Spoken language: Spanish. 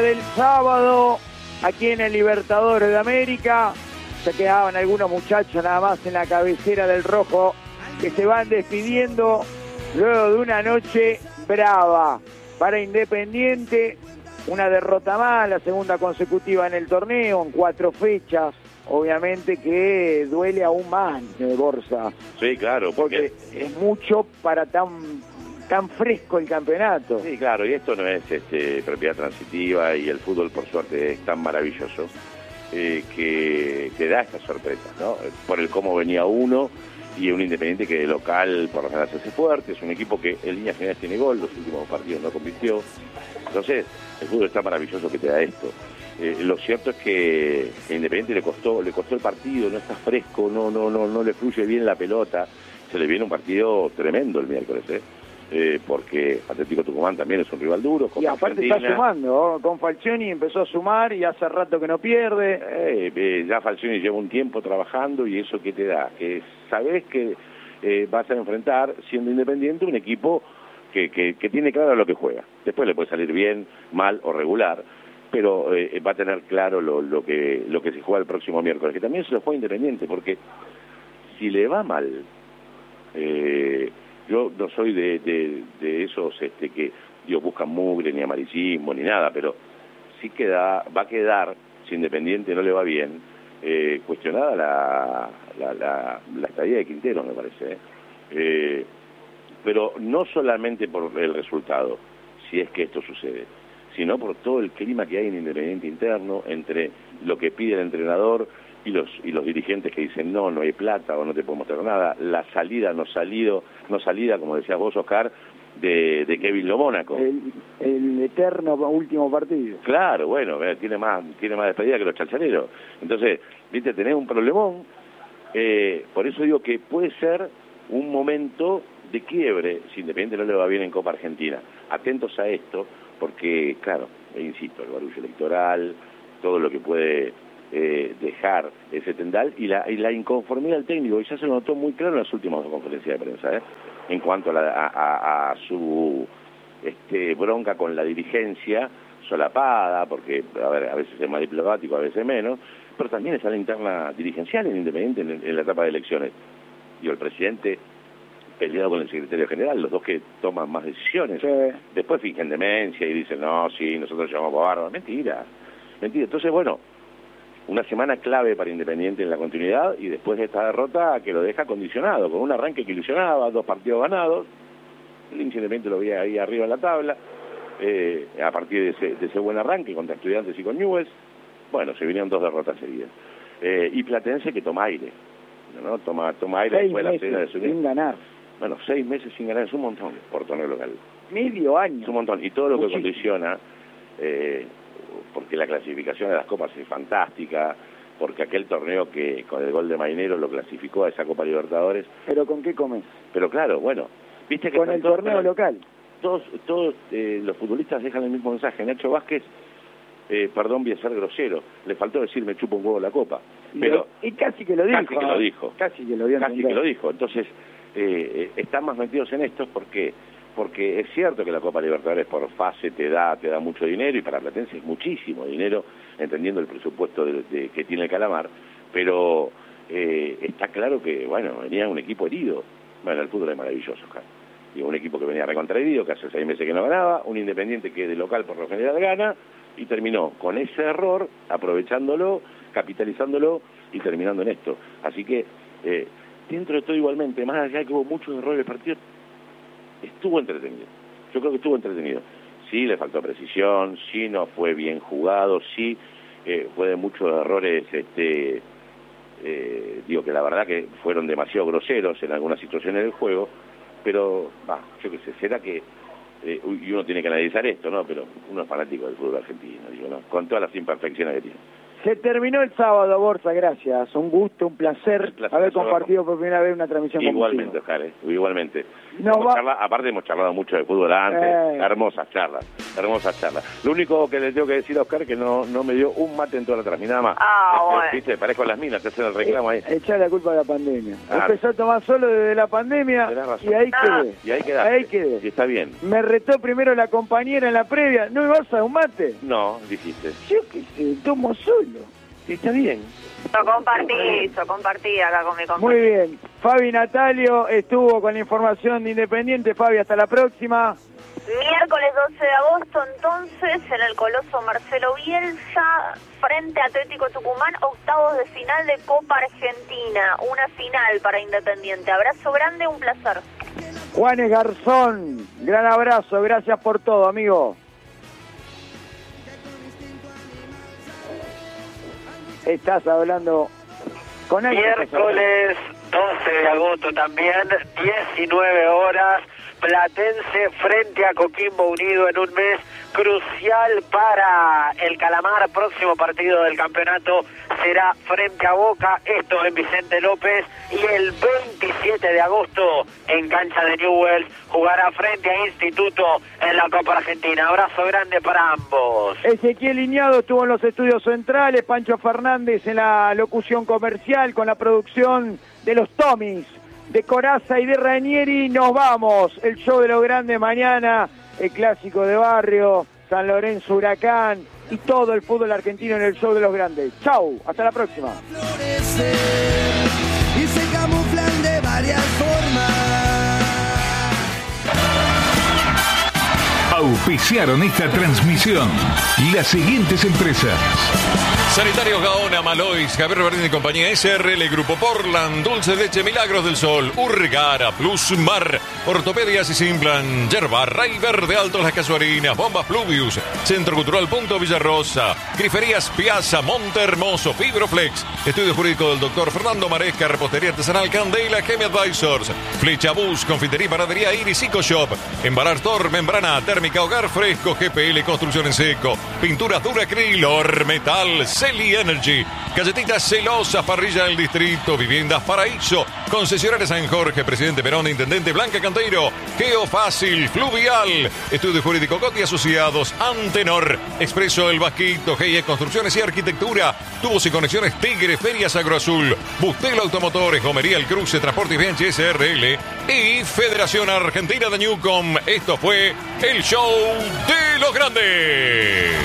Del sábado, aquí en el Libertadores de América, se quedaban algunos muchachos nada más en la cabecera del rojo, que se van despidiendo luego de una noche brava para Independiente, una derrota más, la segunda consecutiva en el torneo, en 4 fechas, obviamente que duele aún más, Borsa. Sí, claro, porque es mucho para tan fresco el campeonato. Sí, claro, y esto no es propiedad transitiva, y el fútbol por suerte es tan maravilloso que te da estas sorpresas, ¿no? Por el cómo venía uno, y un Independiente que de local por lo general se hace fuerte, es un equipo que en líneas generales tiene gol, los últimos partidos no convirtió. Entonces, el fútbol está maravilloso que te da esto. Lo cierto es que a Independiente le costó el partido, no está fresco, no le fluye bien la pelota. Se le viene un partido tremendo el miércoles, porque Atlético Tucumán también es un rival duro. Y aparte está sumando, con Falcioni empezó a sumar y hace rato que no pierde. Ya Falcioni lleva un tiempo trabajando, y eso que te da, que sabés que vas a enfrentar, siendo Independiente, un equipo que tiene claro lo que juega. Después le puede salir bien, mal o regular, pero va a tener claro lo que se juega el próximo miércoles, que también se lo juega Independiente, porque si le va mal, yo no soy de esos que buscan mugre, ni amarillismo, ni nada, pero sí va a quedar, si Independiente no le va bien, cuestionada la estadía de Quintero, me parece. Pero no solamente por el resultado, si es que esto sucede, sino por todo el clima que hay en Independiente interno, entre lo que pide el entrenador y los dirigentes que dicen no hay plata o no te podemos hacer nada, la salida, no salida, como decías vos, Oscar, de Kevin Lo Mónaco. El eterno último partido. Claro, bueno, tiene más despedida que los chalchaneros. Entonces, viste, tenés un problemón. Por eso digo que puede ser un momento de quiebre si Independiente no le va bien en Copa Argentina. Atentos a esto, porque, claro, insisto, el barullo electoral, todo lo que puede dejar ese tendal, y la inconformidad del técnico, y ya se lo notó muy claro en las últimas conferencias de prensa, en cuanto a su bronca con la dirigencia solapada, porque a veces es más diplomático, a veces menos, pero también está la interna dirigencial en Independiente en la etapa de elecciones. Y el presidente peleado con el secretario general, los dos que toman más decisiones. Sí. Después fingen demencia y dicen, no, sí, nosotros llevamos a Barba. Mentira. Entonces, bueno, una semana clave para Independiente en la continuidad, y después de esta derrota que lo deja condicionado, con un arranque que ilusionaba, 2 partidos ganados, el Independiente lo veía ahí arriba en la tabla, a partir de ese buen arranque contra Estudiantes y con Newell's, bueno, se vinieron 2 derrotas seguidas. Y Platense que toma aire, ¿no? Toma aire después de la cena de su sin ganar. Bueno, 6 meses sin ganar es un montón por torneo local. Medio año. Es un montón. Y todo lo que condiciona, porque la clasificación de las copas es fantástica, porque aquel torneo que con el gol de Mainero lo clasificó a esa Copa Libertadores. ¿Pero con qué comes? Pero claro, bueno, viste que con el torneo local. Todos los futbolistas dejan el mismo mensaje. Nacho Vázquez, perdón, voy a ser grosero, le faltó decir me chupo un huevo la copa. Pero y casi que lo dijo. Casi que lo dijo. Entonces, están más metidos en esto porque es cierto que la Copa Libertadores por fase te da mucho dinero, y para Platense es muchísimo dinero, entendiendo el presupuesto que tiene el Calamar, pero está claro que, bueno, venía un equipo herido. Bueno, el fútbol es maravilloso, Oscar. Y un equipo que venía recontraído, que hace 6 meses que no ganaba, un Independiente que de local por lo general gana, y terminó con ese error, aprovechándolo, capitalizándolo y terminando en esto. Así que, dentro de todo igualmente, más allá de que hubo muchos errores del partido, estuvo entretenido. Yo creo que estuvo entretenido. Sí, le faltó precisión, sí no fue bien jugado, sí fue de muchos errores, digo que la verdad que fueron demasiado groseros en algunas situaciones del juego, pero, yo qué sé, será que, y uno tiene que analizar esto, ¿no? Pero uno es fanático del fútbol argentino, digo, ¿no? Con todas las imperfecciones que tiene. Se terminó el sábado, Borja, gracias. Un gusto, un placer haber compartido por primera vez una transmisión con igualmente, Oscar, igualmente. Aparte hemos charlado mucho de fútbol antes, hermosas charlas. Lo único que le tengo que decir a Oscar es que no me dio un mate en toda la transmisión, nada más. Bueno. Viste, parezco las minas, te hacen el reclamo ahí. Echar la culpa de la pandemia. Empezó a tomar solo desde la pandemia y ahí quedé. Ahí quedé. Y está bien. Me retó primero la compañera en la previa. ¿No me vas a dar un mate? No, dijiste. Yo qué sé, tomo solo. Está bien. Lo compartí acá con mi compañero. Muy bien. Fabi Natalio estuvo con la información de Independiente. Fabi, hasta la próxima. Miércoles 12 de agosto, entonces, en el Coloso Marcelo Bielsa, frente a Atlético Tucumán, octavos de final de Copa Argentina. Una final para Independiente. Abrazo grande, un placer. Juanes Garzón, gran abrazo, gracias por todo, amigo. Estás hablando con él. Miércoles 12 de agosto también, 19 horas, Platense frente a Coquimbo Unido en un mes crucial para el Calamar. Próximo partido del campeonato será frente a Boca, esto en Vicente López, y el 27 de agosto en cancha de Newell's jugará frente a Instituto en la Copa Argentina. Abrazo grande para ambos. Ezequiel Iñado estuvo en los estudios centrales, Pancho Fernández en la locución comercial con la producción de los Tomis, de Corazza y de Ranieri. Nos vamos, el show de los grandes mañana, el clásico de barrio, San Lorenzo Huracán y todo el fútbol argentino en el show de los grandes. Chau, hasta la próxima. Y se camuflan de varias formas. Auspiciaron esta transmisión las siguientes empresas: Sanitarios Gaona, Malois, Javier Bardín y compañía, SRL, Grupo Portland, Dulce Leche, Milagros del Sol, Urgara, Plus Mar, Ortopedias y Simplan, Yerba, Ray Verde Alto, Las Casuarinas, Bombas Pluvius, Centro Cultural Punto Villarrosa, Griferías Piazza, Monte Hermoso, Fibroflex, Estudio Jurídico del Dr. Fernando Maresca, Repostería Artesanal Candela, Chemi Advisors, Flecha Bus, Confitería y Panadería Iris Eco Shop, Embalar Tor, Membrana Térmica, Hogar Fresco, GPL, Construcción en Seco, Pinturas Duracril, Ormetal, Celi Energy, Galletitas Celosas, Parrilla del Distrito, Viviendas Paraíso, Concesionaria San Jorge, Presidente Perón, Intendente Blanca Canteiro, Geo Fácil, Fluvial, Estudio Jurídico Coti Asociados, Antenor, Expreso El Vasquito, GIE Construcciones y Arquitectura, Tubos y Conexiones Tigre, Ferias Agroazul, Bustelo Automotores, Gomería El Cruce, Transportes Bianchi SRL y Federación Argentina de Newcom. Esto fue el show de los grandes.